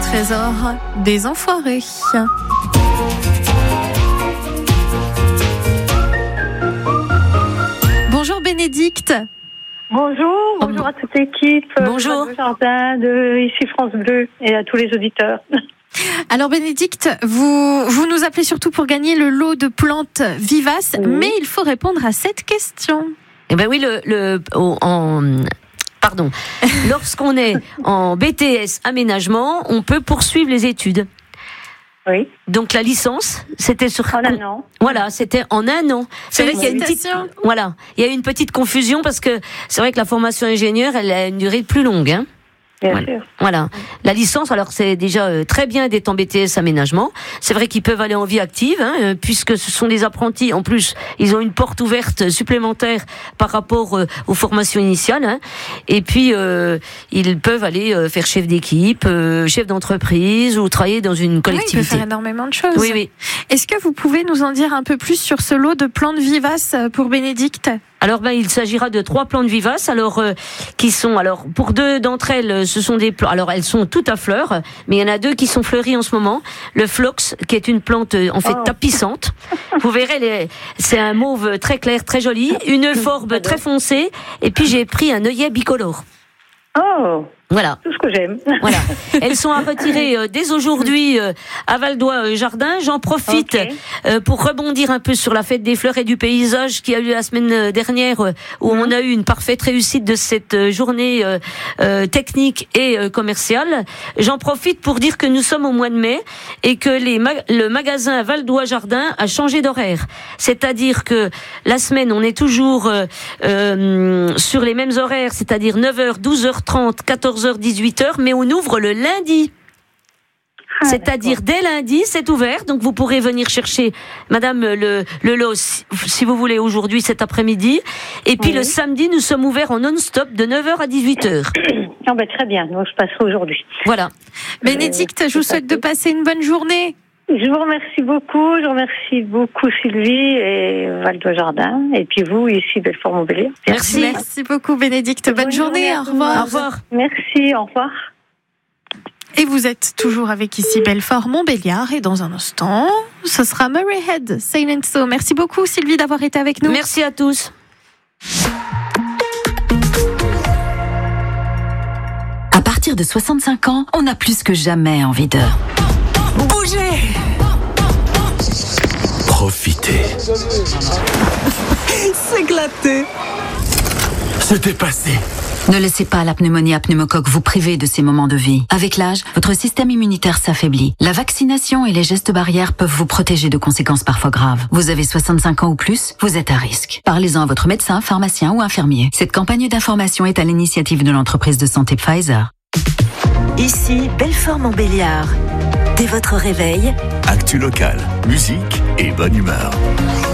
trésor des enfoirés. Bonjour Bénédicte. Bonjour à toute l'équipe. Bonjour. Jardin de ici France Bleu et à tous les auditeurs. Alors Bénédicte, vous nous appelez surtout pour gagner le lot de plantes vivaces, mais il faut répondre à cette question. Eh ben oui, lorsqu'on est en BTS aménagement, on peut poursuivre les études. Oui. Donc la licence, c'était sur en un an. Voilà, c'était en un an. C'est vrai qu'il y a il y a eu une petite confusion parce que c'est vrai que la formation ingénieur, elle a une durée plus longue, hein. Bien sûr. Voilà. La licence, alors c'est déjà très bien d'être en BTS aménagement. C'est vrai qu'ils peuvent aller en vie active, puisque ce sont des apprentis. En plus, ils ont une porte ouverte supplémentaire par rapport aux formations initiales. Et puis, ils peuvent aller faire chef d'équipe, chef d'entreprise ou travailler dans une collectivité. Oui, ils peuvent faire énormément de choses. Oui. Est-ce que vous pouvez nous en dire un peu plus sur ce lot de plantes vivaces pour Bénédicte ? Alors il s'agira de 3 plantes vivaces, qui sont pour 2 d'entre elles, ce sont des plantes. Alors elles sont toutes à fleurs, mais il y en a 2 qui sont fleuries en ce moment. Le phlox, qui est une plante en fait tapissante. Vous verrez, c'est un mauve très clair, très joli, une euphorbes très foncée, et puis j'ai pris un œillet bicolore. Oh. Voilà. Tout ce que j'aime. Voilà. Elles sont à retirer dès aujourd'hui à Valdois Jardin. J'en profite pour rebondir un peu sur la fête des fleurs et du paysage qui a eu la semaine dernière où on a eu une parfaite réussite de cette journée technique et commerciale. J'en profite pour dire que nous sommes au mois de mai et que le magasin Valdois Jardin a changé d'horaire. C'est-à-dire que la semaine, on est toujours sur les mêmes horaires, c'est-à-dire 9h, 12h30, 14h, 18h, mais on ouvre le lundi. C'est-à-dire dès lundi, c'est ouvert, donc vous pourrez venir chercher, madame, le lot, si vous voulez, aujourd'hui, cet après-midi. Et puis le samedi, nous sommes ouverts en non-stop de 9h à 18h. Oh ben, très bien, donc je passerai aujourd'hui. Voilà. Bénédicte, je vous souhaite de passer une bonne journée. Je vous remercie beaucoup Sylvie et Valdois Jardin, et puis vous ici Belfort-Montbéliard. Merci beaucoup Bénédicte, bonne journée, au revoir. Au revoir. Merci, au revoir. Et vous êtes toujours avec ici Belfort-Montbéliard, et dans un instant, ce sera Murray Head, Say So. Merci beaucoup Sylvie d'avoir été avec nous. Merci à tous. À partir de 65 ans, on a plus que jamais envie de bouger. Profiter. S'éclater. Se dépasser. Ne laissez pas la pneumonie à pneumocoque vous priver de ces moments de vie. Avec l'âge, votre système immunitaire s'affaiblit. La vaccination et les gestes barrières peuvent vous protéger de conséquences parfois graves. Vous avez 65 ans ou plus, vous êtes à risque. Parlez-en à votre médecin, pharmacien ou infirmier. Cette campagne d'information est à l'initiative de l'entreprise de santé Pfizer. Ici, Belfort-Montbéliard. Dès votre réveil, Actu locale, musique et bonne humeur.